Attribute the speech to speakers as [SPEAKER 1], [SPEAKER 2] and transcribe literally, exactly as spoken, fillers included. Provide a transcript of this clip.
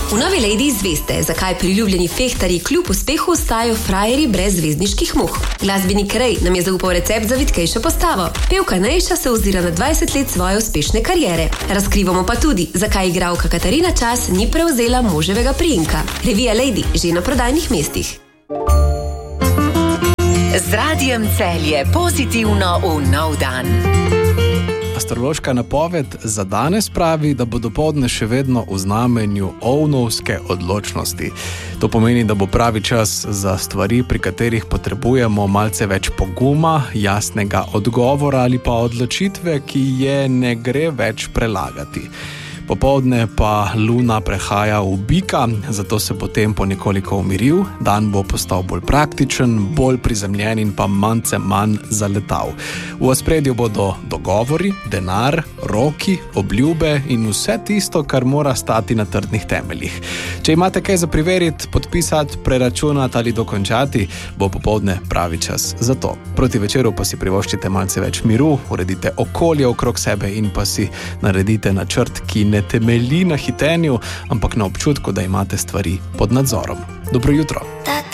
[SPEAKER 1] V Novi Lady izveste, zakaj priljubljeni fehtarji kljub uspehu ostajajo frajerji brez zvezdniških muh. Glasbenik Ray nam je zaupal recept za vitkejšo postavo. Pevka Nejša se ozira na dvajset let svoje uspešne kariere. Razkrivamo pa tudi, zakaj igralka Katarina Čas ni prevzela moževega priimka. Revija Lady že na prodajnih mestih.
[SPEAKER 2] Z Radijem Celje pozitivno v nov dan.
[SPEAKER 3] Astrološka napoved za danes pravi, da bo dopoldne še vedno v znamenju ovnovske odločnosti. To pomeni, da bo pravi čas za stvari, pri katerih potrebujemo malce več poguma, jasnega odgovora ali pa odločitve, ki je ne gre več prelagati. Popoldne pa luna prehaja v bika, zato se bo tempo nekoliko umiril, dan bo postal bolj praktičen, bolj prizemljen in pa manjce manj zaletal. V ospredju bodo dogovori, denar, roki, obljube in vse tisto, kar mora stati na trdnih temeljih. Če imate kaj za preveriti, podpisati, preračunati ali dokončati, bo popoldne pravi čas za to. Proti večeru pa si privoščite malce več miru, uredite okolje okrog sebe in pa si naredite načrt, ki ne temelji na hitenju, ampak na občutku, da imate stvari pod nadzorom. Dobro jutro!